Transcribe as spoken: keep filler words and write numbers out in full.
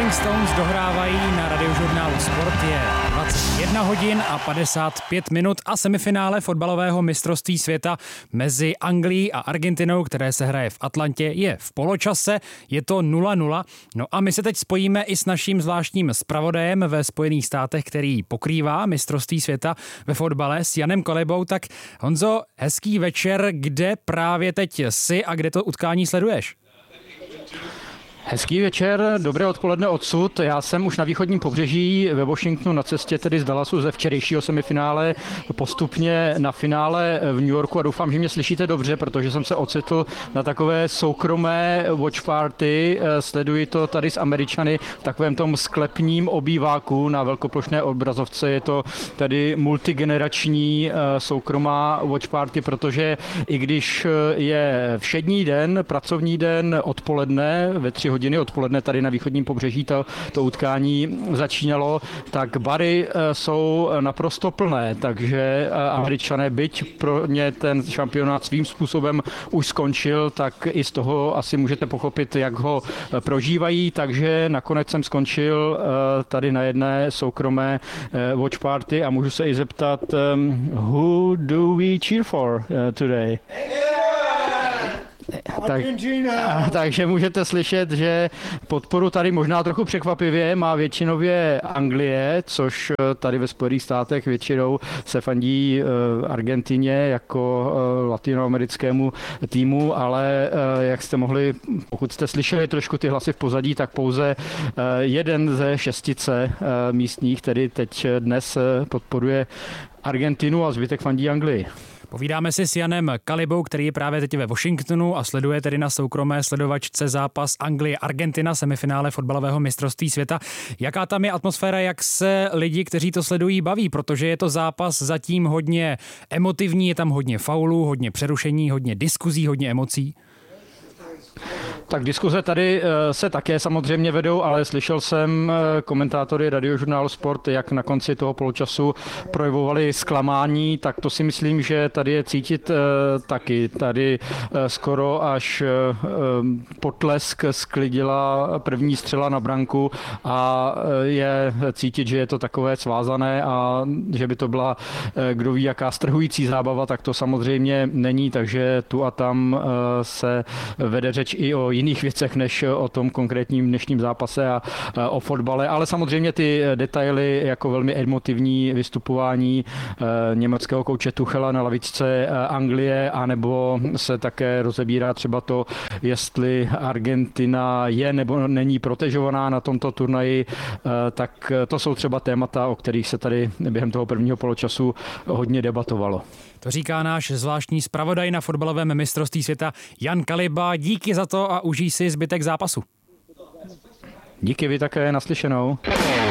Rolling Stones dohrávají na radiožurnálu Sport. Je dvacet jedna hodin a padesát pět minut a semifinále fotbalového mistrovství světa mezi Anglií a Argentinou, které se hraje v Atlantě, je v poločase, je to nula nula. No a my se teď spojíme i s naším zvláštním zpravodajem ve Spojených státech, který pokrývá mistrovství světa ve fotbale, s Janem Kalibou. Tak Honzo, hezký večer, kde právě teď jsi a kde to utkání sleduješ? Hezký večer, dobré odpoledne odsud. Já jsem už na východním pobřeží ve Washingtonu na cestě tedy z Dallasu ze včerejšího semifinále postupně na finále v New Yorku a doufám, že mě slyšíte dobře, protože jsem se ocitl na takové soukromé watch party. Sleduji to tady s Američany v takovém tom sklepním obýváku na velkoplošné obrazovce. Je to tedy multigenerační soukromá watch party, protože i když je všední den, pracovní den, odpoledne ve tři hodiny odpoledne tady na východním pobřeží to, to utkání začínalo, tak bary jsou naprosto plné, takže Američané, byť pro ně ten šampionát svým způsobem už skončil, tak i z toho asi můžete pochopit, jak ho prožívají, takže nakonec jsem skončil tady na jedné soukromé watch party a můžu se i zeptat, who do we cheer for today? Tak, takže můžete slyšet, že podporu tady možná trochu překvapivě má většinově Anglie, což tady ve Spojených státech většinou se fandí Argentině jako latinoamerickému týmu, ale jak jste mohli, pokud jste slyšeli trošku ty hlasy v pozadí, tak pouze jeden ze šestice místních, tedy teď dnes podporuje Argentinu a zbytek fandí Anglii. Povídáme si s Janem Kalibou, který je právě teď ve Washingtonu a sleduje tedy na soukromé sledovačce zápas Anglie-Argentina, semifinále fotbalového mistrovství světa. Jaká tam je atmosféra, jak se lidi, kteří to sledují, baví, protože je to zápas zatím hodně emotivní, je tam hodně faulů, hodně přerušení, hodně diskuzí, hodně emocí? Tak diskuze tady se také samozřejmě vedou, ale slyšel jsem komentátory radiožurnálu Sport, jak na konci toho poločasu projevovali zklamání, tak to si myslím, že tady je cítit taky. Tady skoro až potlesk sklidila první střela na branku a je cítit, že je to takové svázané a že by to byla kdo ví jaká strhující zábava, tak to samozřejmě není, takže tu a tam se vede řeč i o jiných věcech, než o tom konkrétním dnešním zápase a o fotbale, ale samozřejmě ty detaily jako velmi emotivní vystupování německého kouče Tuchela na lavičce Anglie, anebo se také rozebírá třeba to, jestli Argentina je nebo není protežovaná na tomto turnaji, tak to jsou třeba témata, o kterých se tady během toho prvního poločasu hodně debatovalo. To říká náš zvláštní zpravodaj na fotbalovém mistrovství světa Jan Kaliba. Díky za to a užij si zbytek zápasu. Díky, vy také, naslyšenou.